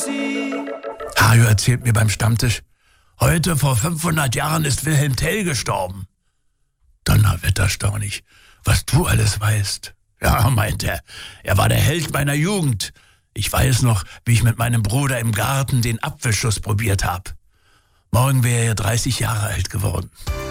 Hajo erzählt mir beim Stammtisch, heute vor 500 Jahren ist Wilhelm Tell gestorben. Donnerwetter, staun ich, was du alles weißt. Ja, meint er, er war der Held meiner Jugend. Ich weiß noch, wie ich mit meinem Bruder im Garten den Apfelschuss probiert habe. Morgen wäre er 30 Jahre alt geworden.